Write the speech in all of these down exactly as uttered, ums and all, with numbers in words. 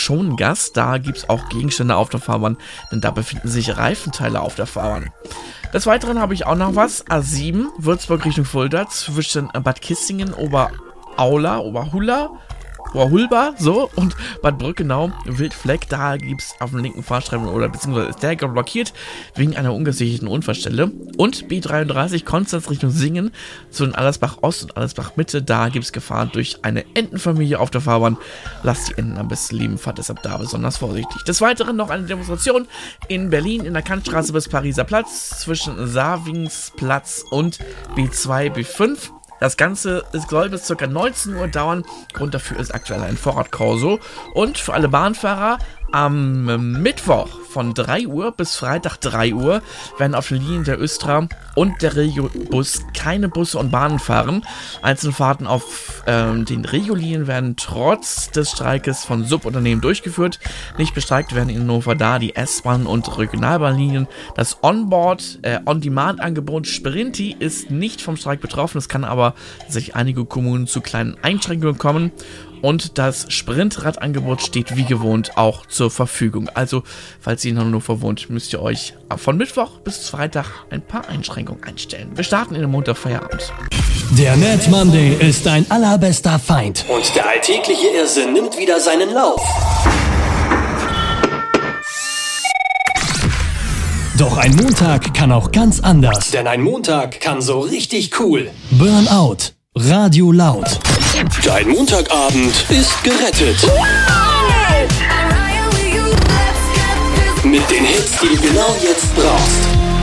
Schonengast. Da gibt es auch Gegenstände auf der Fahrbahn, denn da befinden sich Reifenteile auf der Fahrbahn. Des Weiteren habe ich auch noch was. A sieben, Würzburg Richtung Fulda, zwischen Bad Kissingen, Oberaula, Oberhulla, Oberhulba, so, und Bad Brückenau, Wildfleck, da gibt es auf dem linken Fahrstreifen oder beziehungsweise ist der blockiert wegen einer ungesicherten Unfallstelle. Und B dreiunddreißig, Konstanz Richtung Singen, zwischen Allersbach Ost und Allersbach Mitte, da gibt es Gefahr durch eine Entenfamilie auf der Fahrbahn. Lasst die Enten am besten lieben, fahrt deshalb da besonders vorsichtig. Des Weiteren noch eine Demonstration in Berlin in der Kantstraße bis Pariser Platz, zwischen Savingsplatz und B zwei, B fünf. Das Ganze soll bis ca. neunzehn Uhr dauern. Grund dafür ist aktuell ein Vorradkorso. Und für alle Bahnfahrer am Mittwoch von drei Uhr bis Freitag drei Uhr werden auf den Linien der Östra und der Regiobus keine Busse und Bahnen fahren. Einzelfahrten auf ähm, den Regiolinien werden trotz des Streikes von Subunternehmen durchgeführt. Nicht bestreikt werden in Hannover da die S-Bahn und Regionalbahnlinien. Das Onboard, äh, On-Demand-Angebot Sprinti ist nicht vom Streik betroffen. Es kann aber sich einige Kommunen zu kleinen Einschränkungen kommen. Und das Sprintradangebot steht wie gewohnt auch zur Verfügung. Also, falls ihr in Hannover wohnt, müsst ihr euch von Mittwoch bis Freitag ein paar Einschränkungen einstellen. Wir starten in den Montagfeierabend. Der Mad Monday ist dein allerbester Feind. Und der alltägliche Irrsinn nimmt wieder seinen Lauf. Doch ein Montag kann auch ganz anders. Denn ein Montag kann so richtig cool. Burnout. Radio laut. Dein Montagabend ist gerettet. Mit den Hits, die du genau jetzt brauchst.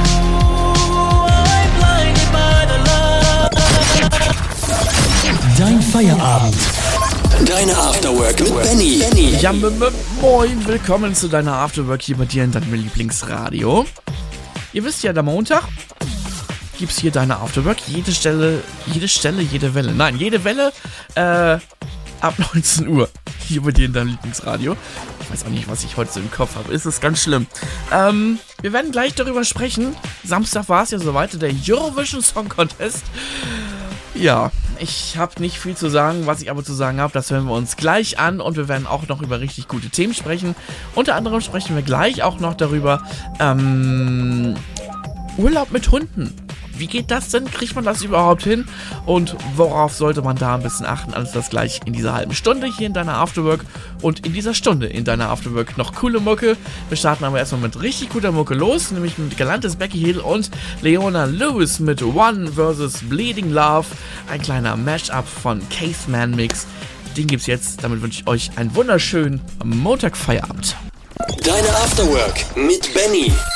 Dein Feierabend. Deine Afterwork mit Benny. Benny. Ja, m- m- moin, willkommen zu deiner Afterwork hier bei dir in deinem Lieblingsradio. Ihr wisst ja, der Montag gibt's hier deine Afterwork. Jede Stelle, jede Stelle, jede Welle. Nein, jede Welle äh, ab neunzehn Uhr hier bei dir in deinem Lieblingsradio. Ich weiß auch nicht, was ich heute so im Kopf habe. Ist es ganz schlimm. Ähm, wir werden gleich darüber sprechen. Samstag war es ja soweit, der Eurovision Song Contest. Ja, ich habe nicht viel zu sagen. Was ich aber zu sagen habe, das hören wir uns gleich an. Und wir werden auch noch über richtig gute Themen sprechen. Unter anderem sprechen wir gleich auch noch darüber, ähm, Urlaub mit Hunden. Wie geht das denn? Kriegt man das überhaupt hin? Und worauf sollte man da ein bisschen achten? Alles das gleich in dieser halben Stunde hier in deiner Afterwork. Und in dieser Stunde in deiner Afterwork noch coole Mucke. Wir starten aber erstmal mit richtig guter Mucke los. Nämlich mit Galantis Becky Hill und Leona Lewis mit One versus Bleeding Love. Ein kleiner Mashup von Caveman Mix. Den gibt's jetzt. Damit wünsche ich euch einen wunderschönen Montagfeierabend. Deine Afterwork mit Benny.